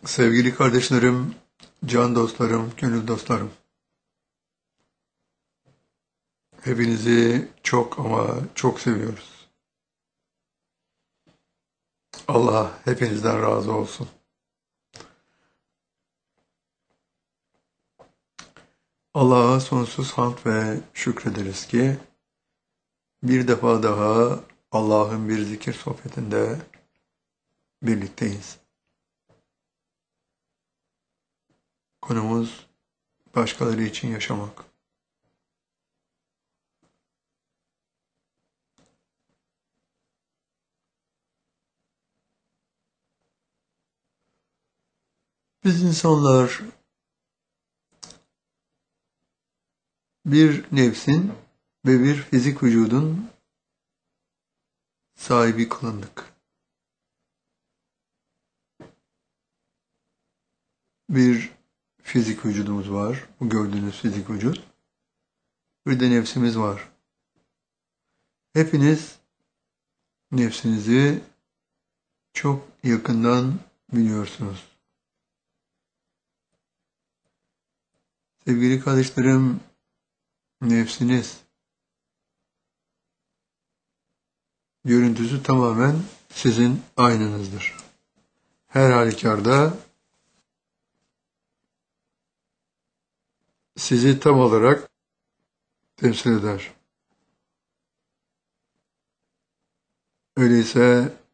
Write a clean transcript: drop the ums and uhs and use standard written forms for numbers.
Sevgili kardeşlerim, can dostlarım, gönül dostlarım. Hepinizi çok ama çok seviyoruz. Allah hepinizden razı olsun. Allah'a sonsuz hamd ve şükrederiz ki bir defa daha Allah'ın bir zikir sohbetinde birlikteyiz. Konumuz başkaları için yaşamak. Biz insanlar bir nefsin ve bir fizik vücudun sahibi kılındık. Bir fizik vücudumuz var, bu gördüğünüz fizik vücut. Bir de nefsimiz var. Hepiniz nefsinizi çok yakından biliyorsunuz. Sevgili kardeşlerim, nefsiniz görüntüsü tamamen sizin aynınızdır. Her halükarda sizi tam olarak temsil eder. Öyleyse